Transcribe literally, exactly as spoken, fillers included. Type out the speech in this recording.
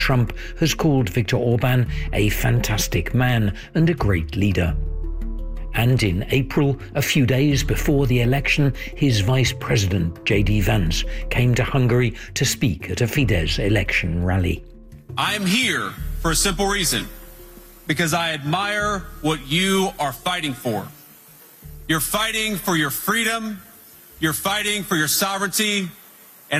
Trump has called Viktor Orban a fantastic man and a great leader. And in April, a few days before the election, his vice president, J D Vance, came to Hungary to speak at a Fidesz election rally. I am here for a simple reason, because I admire what you are fighting for. You're fighting for your freedom, you're fighting for your sovereignty,